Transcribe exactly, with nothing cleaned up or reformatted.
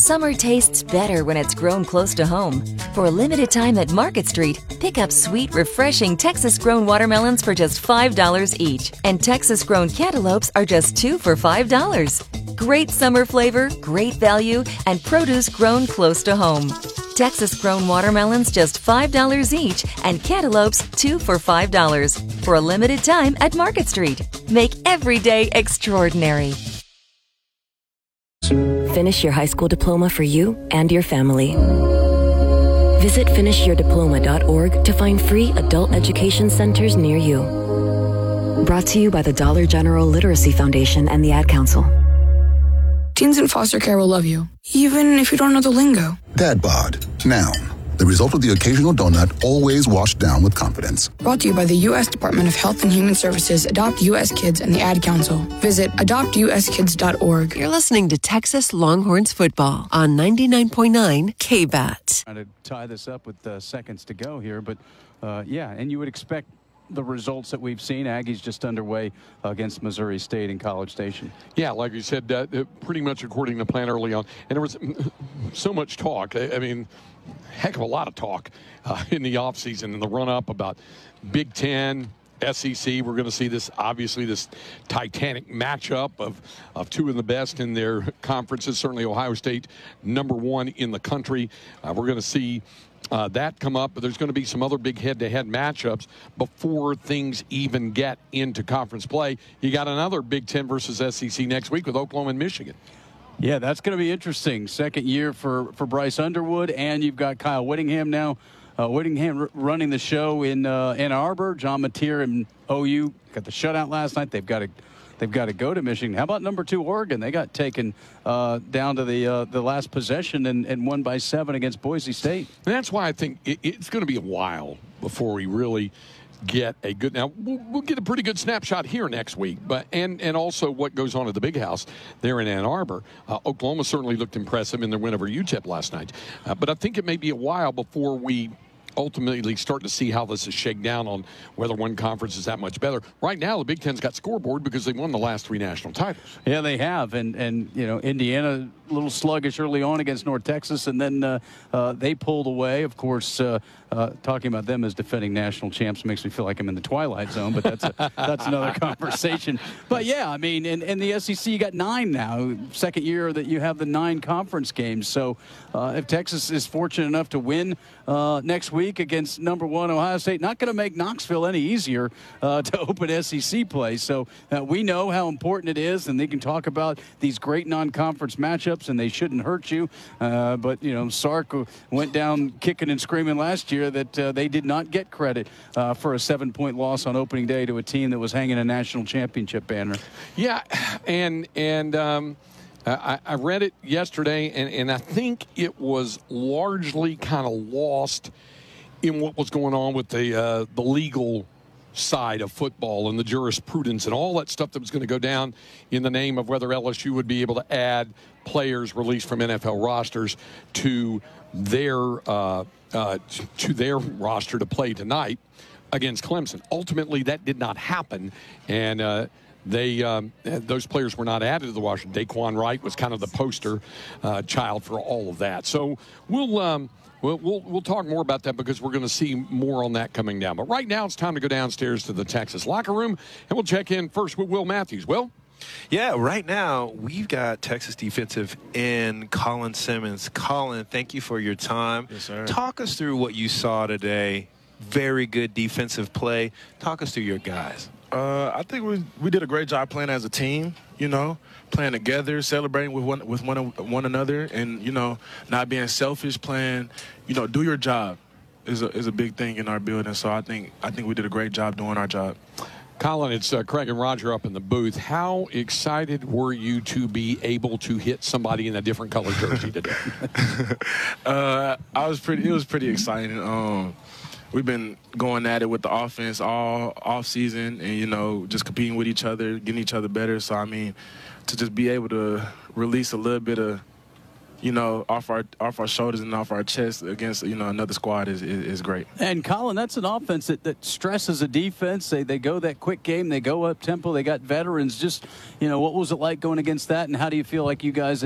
Summer tastes better when it's grown close to home. For a limited time at Market Street, pick up sweet, refreshing Texas-grown watermelons for just five dollars each, and Texas-grown cantaloupes are just two for five dollars. Great summer flavor, great value, and produce grown close to home. Texas-grown watermelons just five dollars each, and cantaloupes two for five dollars. For a limited time at Market Street. Make every day extraordinary. Finish your high school diploma for you and your family. Visit finish your diploma dot org to find free adult education centers near you. Brought to you by the Dollar General Literacy Foundation and the Ad Council. Teens in foster care will love you, even if you don't know the lingo. Dad bod, noun. The result of the occasional donut, always washed down with confidence. Brought to you by the U S Department of Health and Human Services, Adopt U S Kids, and the Ad Council. Visit adopt u s kids dot org. You're listening to Texas Longhorns football on ninety-nine point nine K B A T. Trying to tie this up with uh, seconds to go here, but uh, yeah, and you would expect the results that we've seen. Aggies just underway against Missouri State in College Station. Yeah, like you said, uh, pretty much according to plan early on. And there was so much talk. I, I mean, heck of a lot of talk uh, in the offseason and the run-up about Big Ten, S E C. We're going to see this, obviously, this titanic matchup of, of two of the best in their conferences. Certainly Ohio State, number one in the country. Uh, we're going to see Uh, that come up, but there's going to be some other big head-to-head matchups before things even get into conference play. You got another Big Ten versus S E C next week with Oklahoma and Michigan. Yeah, that's going to be interesting. Second year for, for Bryce Underwood, and you've got Kyle Whittingham now. Uh, Whittingham r- running the show in uh, Ann Arbor. John Mateer and O U got the shutout last night. They've got to They've got to go to Michigan. How about number two Oregon? They got taken uh, down to the uh, the last possession and, and won by seven against Boise State. And that's why I think it, it's going to be a while before we really get a good. Now we'll, we'll get a pretty good snapshot here next week, but and and also what goes on at the Big House there in Ann Arbor. Uh, Oklahoma certainly looked impressive in their win over U T E P last night, uh, but I think it may be a while before we ultimately start to see how this is shaken down on whether one conference is that much better. Right now, the Big Ten's got scoreboard because they won the last three national titles. Yeah, they have. And, and you know, Indiana, a little sluggish early on against North Texas, and then uh, uh, they pulled away. Of course, uh, uh, talking about them as defending national champs makes me feel like I'm in the Twilight Zone, but that's a, that's another conversation. But, yeah, I mean, in, in the S E C, you got nine now, second year that you have the nine conference games. So uh, if Texas is fortunate enough to win uh, next week, against number one Ohio State, not going to make Knoxville any easier uh, to open S E C play. So uh, we know how important it is, and they can talk about these great non-conference matchups, and they shouldn't hurt you. Uh, but, you know, Sark went down kicking and screaming last year that uh, they did not get credit uh, for a seven-point loss on opening day to a team that was hanging a national championship banner. Yeah, and and um, I, I read it yesterday, and, and I think it was largely kind of lost in what was going on with the uh, the legal side of football and the jurisprudence and all that stuff that was going to go down in the name of whether L S U would be able to add players released from N F L rosters to their uh, uh, to their roster to play tonight against Clemson. Ultimately, that did not happen, and uh, they um, those players were not added to the roster. Daquan Wright was kind of the poster uh, child for all of that. So we'll. Um, We'll, we'll, we'll talk more about that because we're going to see more on that coming down. But right now it's time to go downstairs to the Texas locker room, and we'll check in first with Will Matthews. Will? Yeah, right now we've got Texas defensive end Colin Simmons. Colin, thank you for your time. Yes, sir. Talk us through what you saw today. Very good defensive play. Talk us through your guys. Uh, I think we we did a great job playing as a team, you know, playing together, celebrating with one with one one another, and, you know, not being selfish, playing, you know, do your job is a, is a big thing in our building. So I think I think we did a great job doing our job. Colin, it's uh, Craig and Roger up in the booth. How excited were you to be able to hit somebody in a different color jersey today? uh, I was pretty. It was pretty exciting. Um, We've been going at it with the offense all off season, and, you know, just competing with each other, getting each other better. So, I mean, to just be able to release a little bit of, you know, off our off our shoulders and off our chest against, you know, another squad is is, is great. And, Colin, that's an offense that, that stresses a defense. They they go that quick game. They go up tempo. They got veterans. Just, you know, what was it like going against that, and how do you feel like you guys